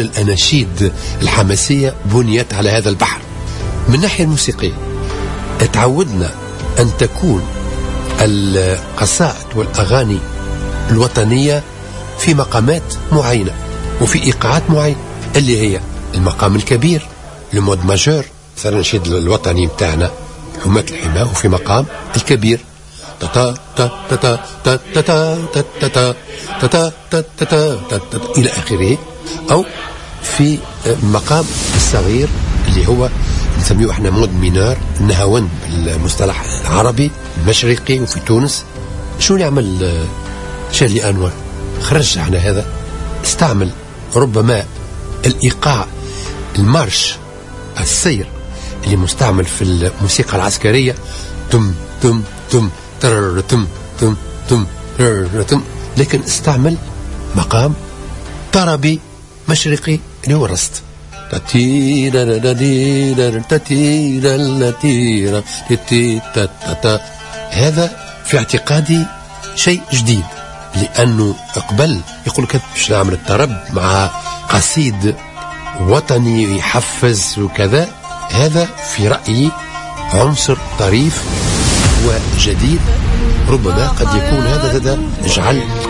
الأناشيد الحماسية بنيت على هذا البحر. من الناحية الموسيقية تعودنا أن تكون القصائد والأغاني الوطنية في مقامات معينة وفي إيقاعات معينة، اللي هي المقام الكبير المود ماجور. مثلا النشيد الوطني متاعنا حماة الحماة وفي مقام الكبير تا تا تا تا تا تا تا تا تا تا تا إلى آخره، أو في مقام الصغير اللي هو نسميه احنا مود مينور، النهاوند بالمصطلح العربي المشرقي. وفي تونس شو يعمل شادي أنور؟ خرج على هذا، استعمل ربما الإيقاع المارش السير اللي مستعمل في الموسيقى العسكرية، تم تم تم تر تم تم تم تر تم، لكن استعمل مقام طربي مشرقي اللي هو الرست. هذا في اعتقادي شيء جديد، لأنه قبل يقول لك باش نعمل الطرب مع قصيد وطني يحفز وكذا. هذا في رأيي عنصر طريف وجديد، ربما قد يكون هذا يجعل